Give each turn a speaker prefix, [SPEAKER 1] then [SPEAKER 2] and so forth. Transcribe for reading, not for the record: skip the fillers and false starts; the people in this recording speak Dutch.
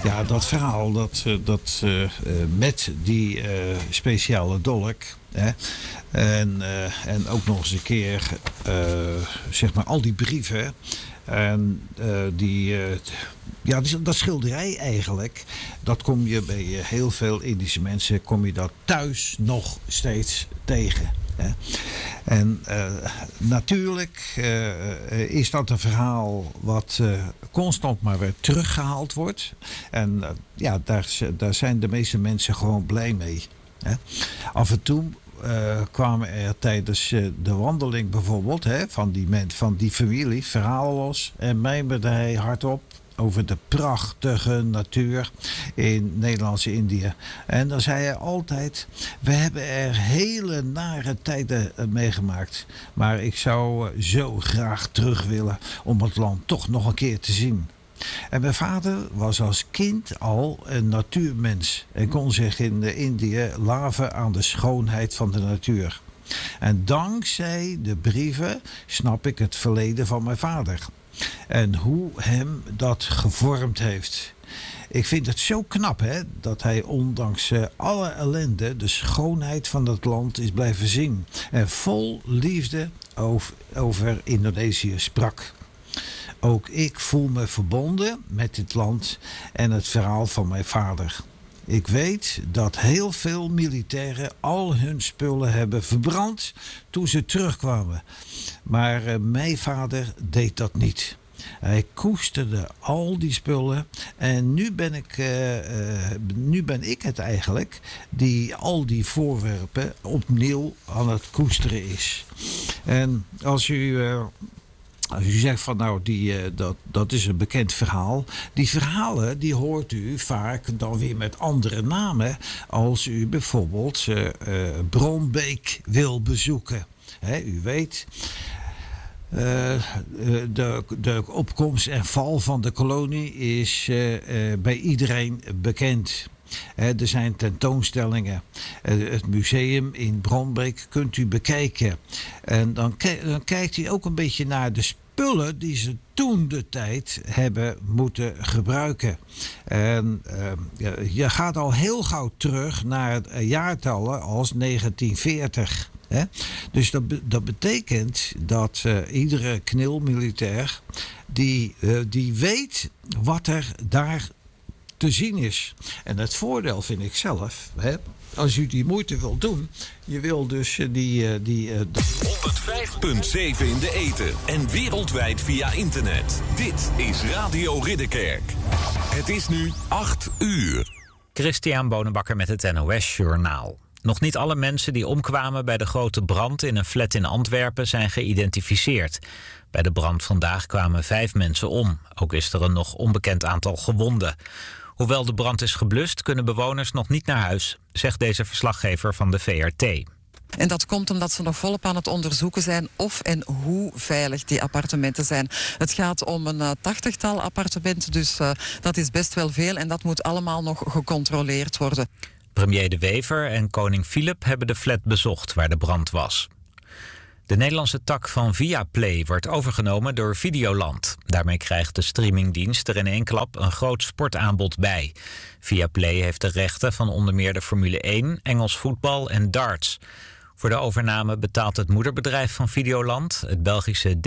[SPEAKER 1] Ja, dat verhaal met die speciale dolk. Hè, en ook nog eens een keer zeg maar al die brieven. En dat schilderij eigenlijk, dat kom je bij heel veel Indische mensen, kom je dat thuis nog steeds tegen. Hè. En natuurlijk is dat een verhaal wat constant maar weer teruggehaald wordt. En daar zijn de meeste mensen gewoon blij mee. Hè. Af en toe kwamen er tijdens de wandeling bijvoorbeeld van die familie verhalen los. En mijmerde hij hardop over de prachtige natuur in Nederlands-Indië. En dan zei hij altijd, we hebben er hele nare tijden meegemaakt. Maar ik zou zo graag terug willen om het land toch nog een keer te zien. En mijn vader was als kind al een natuurmens en kon zich in Indië laven aan de schoonheid van de natuur. En dankzij de brieven snap ik het verleden van mijn vader. En hoe hem dat gevormd heeft. Ik vind het zo knap dat hij ondanks alle ellende de schoonheid van het land is blijven zien. En vol liefde over Indonesië sprak. Ook ik voel me verbonden met dit land en het verhaal van mijn vader. Ik weet dat heel veel militairen al hun spullen hebben verbrand toen ze terugkwamen. Maar mijn vader deed dat niet. Hij koesterde al die spullen en nu ben ik het eigenlijk die al die voorwerpen opnieuw aan het koesteren is. En als u zegt van nou, dat is een bekend verhaal. Die verhalen die hoort u vaak dan weer met andere namen. Als u bijvoorbeeld Bronbeek wil bezoeken. U weet, de opkomst en val van de kolonie is bij iedereen bekend. Er zijn tentoonstellingen. Het museum in Bronbeek kunt u bekijken. En dan kijkt u ook een beetje naar de spullen die ze toen de tijd hebben moeten gebruiken. En je gaat al heel gauw terug naar jaartallen als 1940. Dus dat betekent dat iedere knilmilitair die weet wat er daar te zien is. En het voordeel vind ik zelf, als u die moeite wilt doen, je wil dus 105.7
[SPEAKER 2] in de ether en wereldwijd via internet. Dit is Radio Ridderkerk. Het is nu 8 uur.
[SPEAKER 3] Christian Bonenbakker met het NOS Journaal. Nog niet alle mensen die omkwamen bij de grote brand in een flat in Antwerpen zijn geïdentificeerd. Bij de brand vandaag kwamen 5 mensen om. Ook is er een nog onbekend aantal gewonden. Hoewel de brand is geblust, kunnen bewoners nog niet naar huis, zegt deze verslaggever van de VRT.
[SPEAKER 4] En dat komt omdat ze nog volop aan het onderzoeken zijn of en hoe veilig die appartementen zijn. Het gaat om een 80-tal appartementen, dus dat is best wel veel en dat moet allemaal nog gecontroleerd worden.
[SPEAKER 3] Premier De Wever en koning Filip hebben de flat bezocht waar de brand was. De Nederlandse tak van Viaplay wordt overgenomen door Videoland. Daarmee krijgt de streamingdienst er in één klap een groot sportaanbod bij. Viaplay heeft de rechten van onder meer de Formule 1, Engels voetbal en darts. Voor de overname betaalt het moederbedrijf van Videoland, het Belgische